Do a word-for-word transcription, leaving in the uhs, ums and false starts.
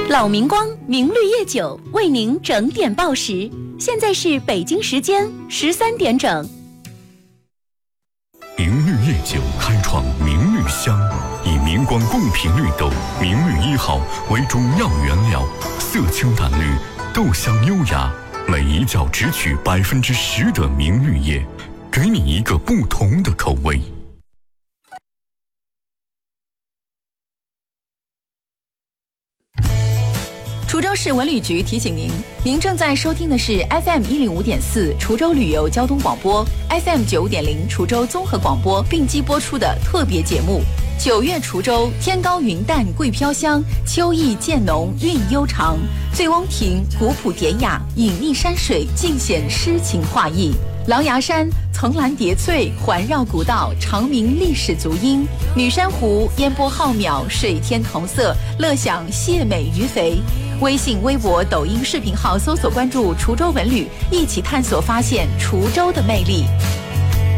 老明光明绿叶酒为您整点报时，现在是北京时间十三点整。 明绿叶酒开创明绿香，以明光贡品绿豆明绿一号为中药原料，色清淡绿，豆香优雅，每一角只取百分之十的明绿叶，给你一个不同的口味。 滁州市文旅局提醒您，您正在收听的是 F M 一零五点四滁州旅游交通广播 ，F M 九点零滁州综合广播并机播出的特别节目。九月滁州，天高云淡桂飘香，秋意渐浓韵悠长。醉翁亭古朴典雅，隐匿山水尽显诗情画意。狼牙山层峦叠翠，环绕古道，长鸣历史足音。女山湖烟波浩渺，水天同色，乐享蟹美鱼肥。微信、微博、抖音视频号搜索关注滁州文旅，一起探索发现滁州的魅力。